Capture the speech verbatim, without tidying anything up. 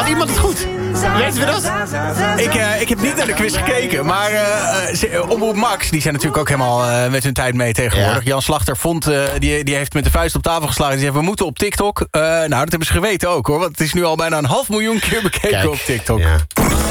Had iemand het goed? Weten we dat? Ik, uh, ik heb niet naar de quiz gekeken, maar uh, Omroep Max, die zijn natuurlijk ook helemaal uh, met hun tijd mee tegenwoordig. Ja. Jan Slachter vond, uh, die, die heeft met de vuist op tafel geslagen. Die zei, we moeten op TikTok. Uh, nou, dat hebben ze geweten ook, hoor. Want het is nu al bijna een half miljoen keer bekeken. Kijk, op TikTok. Ja.